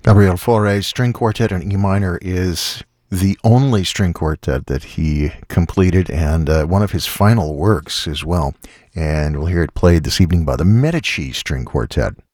Gabriel Fauré's string quartet in E minor is the only string quartet that he completed and one of his final works as well. And we'll hear it played this evening by the Medici String Quartet.